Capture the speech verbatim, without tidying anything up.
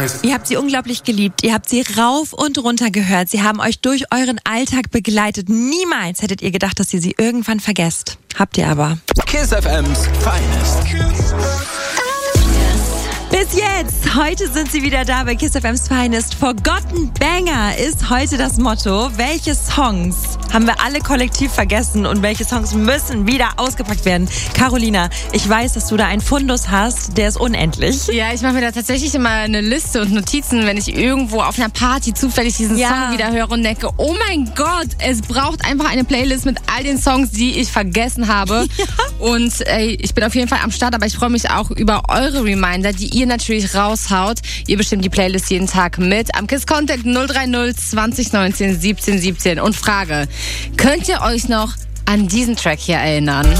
nice. Ihr habt sie unglaublich geliebt. Ihr habt sie rauf und runter gehört. Sie haben euch durch euren Alltag begleitet. Niemals hättet ihr gedacht, dass ihr sie irgendwann vergesst. Habt ihr aber. Kiss F M's Finest. Bis jetzt. Heute sind sie wieder da bei Kiss F M's Finest. Forgotten Banger ist heute das Motto. Welche Songs haben wir alle kollektiv vergessen und welche Songs müssen wieder ausgepackt werden? Carolina, ich weiß, dass du da einen Fundus hast, der ist unendlich. Ja, ich mache mir da tatsächlich immer eine Liste und Notizen, wenn ich irgendwo auf einer Party zufällig diesen Ja. Song wieder höre und denke, oh mein Gott, es braucht einfach eine Playlist mit all den Songs, die ich vergessen habe. Ja. Und ey, ich bin auf jeden Fall am Start, aber ich freue mich auch über eure Reminder, die ihr natürlich raushaut. Ihr bestimmt die Playlist jeden Tag mit am Kiss Contact null drei null zwanzig neunzehn siebzehn siebzehn. Und Frage, könnt ihr euch noch an diesen Track hier erinnern?